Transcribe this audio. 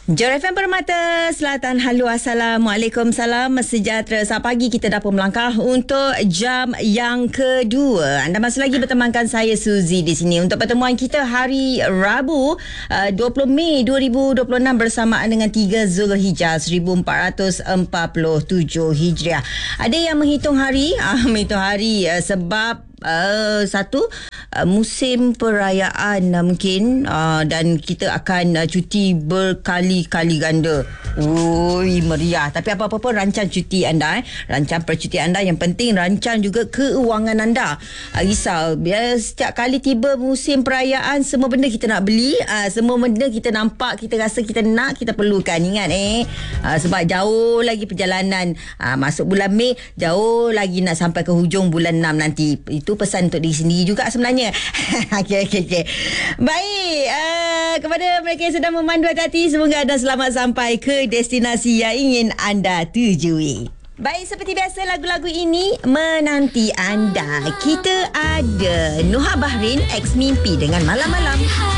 Jor FM Permata Selatan. Halo, Assalamualaikum, salam sejahtera. Selamat pagi, kita dah pun melangkah untuk jam yang kedua. Anda masih lagi bertemankan saya Suzy di sini untuk pertemuan kita hari Rabu 20 Mei 2026 bersamaan dengan 3 Zulhijjah 1447 Hijriah. Ada yang menghitung hari, sebab musim perayaan mungkin, dan kita akan cuti berkali-kali ganda. Ui, meriah. Tapi apa-apa pun rancang cuti anda, rancang percutian anda. Yang penting rancang juga keuangan anda. Risau biar setiap kali tiba musim perayaan, semua benda kita nak beli, semua benda kita nampak, kita rasa kita nak, kita perlukan. Ingat sebab jauh lagi perjalanan, masuk bulan Mei, jauh lagi nak sampai ke hujung bulan 6 nanti. Itu pesan untuk diri sendiri juga sebenarnya. Okey. Baik, kepada mereka yang sedang memandu, hati-hati, semoga anda selamat sampai ke destinasi yang ingin anda tujui. Baik, seperti biasa lagu-lagu ini menanti anda. Kita ada Nuha Bahrin, Ex Mimpi dengan Malam-Malam.